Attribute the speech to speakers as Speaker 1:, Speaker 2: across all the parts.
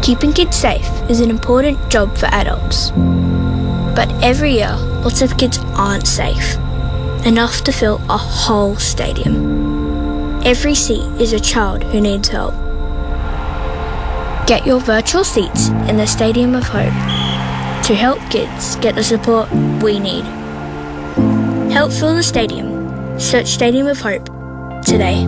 Speaker 1: Keeping kids safe is an important job for adults. But every year, lots of kids aren't safe, enough to fill a whole stadium. Every seat is a child who needs help. Get your virtual seats in the Stadium of Hope to help kids get the support we need. Help fill the stadium. Search Stadium of Hope today.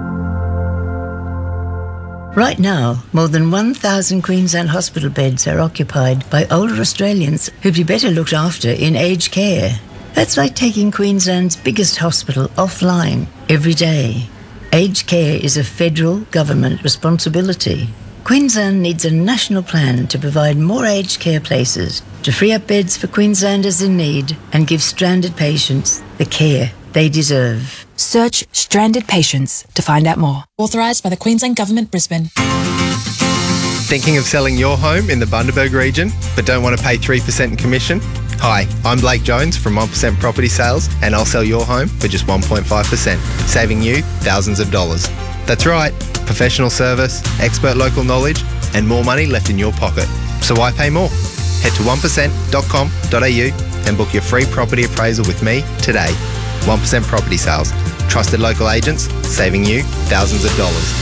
Speaker 2: Right now, more than 1,000 Queensland hospital beds are occupied by older Australians who'd be better looked after in aged care. That's like taking Queensland's biggest hospital offline every day. Aged care is a federal government responsibility. Queensland needs a national plan to provide more aged care places, to free up beds for Queenslanders in need and give stranded patients the care they deserve.
Speaker 3: Search Stranded Patients to find out more. Authorised by the Queensland Government, Brisbane.
Speaker 4: Thinking of selling your home in the Bundaberg region, but don't want to pay 3% in commission? Hi, I'm Blake Jones from 1% Property Sales, and I'll sell your home for just 1.5%, saving you thousands of dollars. That's right, professional service, expert local knowledge, and more money left in your pocket. So why pay more? Head to 1%.com.au and book your free property appraisal with me today. 1% Property Sales. Trusted local agents, saving you thousands of dollars.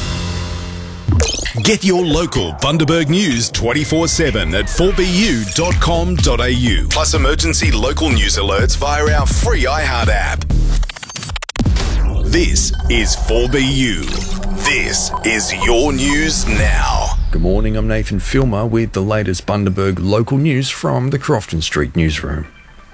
Speaker 5: Get your local Bundaberg news 24/7 at 4bu.com.au. Plus emergency local news alerts via our free iHeart app. This is 4BU. This is your news now.
Speaker 6: Good morning, I'm Nathan Filmer with the latest Bundaberg local news from the Crofton Street newsroom.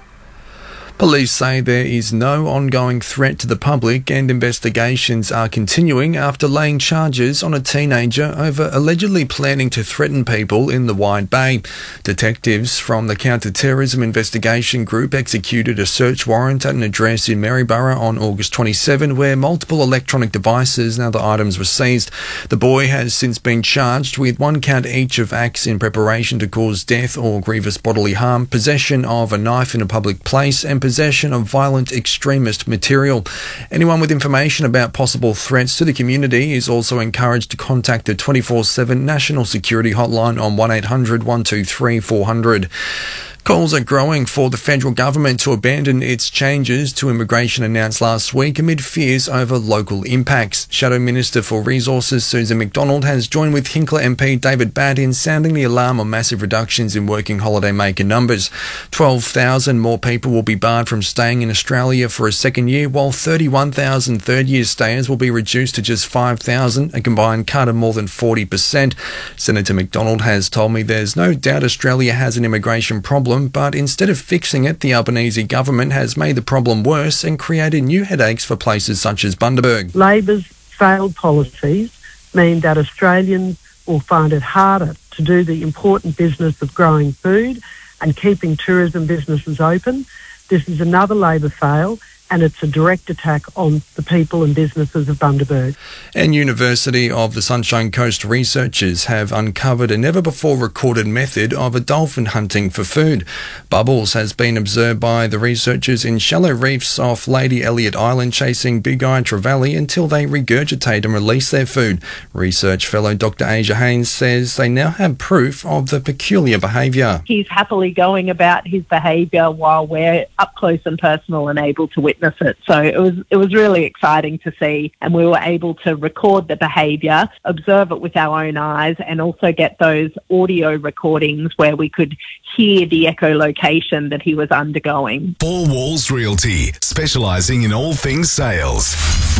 Speaker 6: Police say there is no ongoing threat to the public and investigations are continuing after laying charges on a teenager over allegedly planning to threaten people in the Wide Bay. Detectives from the Counter-Terrorism Investigation Group executed a search warrant at an address in Maryborough on August 27 where multiple electronic devices and other items were seized. The boy has since been charged with 1 count each of acts in preparation to cause death or grievous bodily harm, possession of a knife in a public place and possession of violent extremist material. Anyone with information about possible threats to the community is also encouraged to contact the 24/7 National Security Hotline on 1800 123 400. Calls are growing for the federal government to abandon its changes to immigration announced last week amid fears over local impacts. Shadow Minister for Resources Susan McDonald has joined with Hinkler MP David Batt in sounding the alarm on massive reductions in working holidaymaker numbers. 12,000 more people will be barred from staying in Australia for a second year, while 31,000 third-year stayers will be reduced to just 5,000, a combined cut of more than 40%. Senator McDonald has told me there's no doubt Australia has an immigration problem, but instead of fixing it, the Albanese government has made the problem worse and created new headaches for places such as Bundaberg.
Speaker 7: Labor's failed policies mean that Australians will find it harder to do the important business of growing food and keeping tourism businesses open. This is another Labor fail, and it's a direct attack on the people and businesses of Bundaberg.
Speaker 6: And University of the Sunshine Coast researchers have uncovered a never-before-recorded method of a dolphin hunting for food. Bubbles has been observed by the researchers in shallow reefs off Lady Elliot Island chasing big-eyed trevally until they regurgitate and release their food. Research fellow Dr Asia Haynes says they now have proof of the peculiar behaviour.
Speaker 8: He's happily going about his behaviour while we're up close and personal and able to witness it. So it was really exciting to see, and we were able to record the behaviour, observe it with our own eyes, and also get those audio recordings where we could hear the echolocation that he was undergoing.
Speaker 5: Four Walls Realty, specialising in all things sales.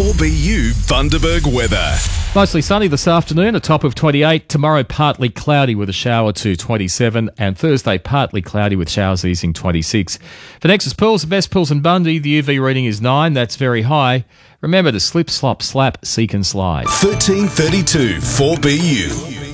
Speaker 5: 4BU Bundaberg weather.
Speaker 9: Mostly sunny this afternoon, a top of 28. Tomorrow partly cloudy with a shower to 27. And Thursday partly cloudy with showers easing 26. For Nexus Pools, the best pools in Bundy, the UV reading is 9. That's very high. Remember to slip, slop, slap, seek and slide.
Speaker 5: 1332 4BU.